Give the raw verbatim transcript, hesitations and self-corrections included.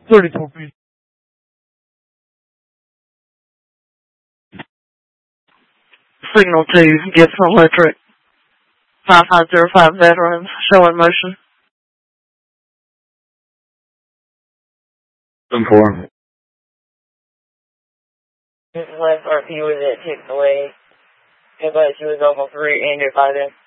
thirty-four feet. Signal to Gibson Electric. five five zero five Veterans. Show in motion. ten four. This is last R P was at Chick-fil-A, but she was almost rear-ended by them.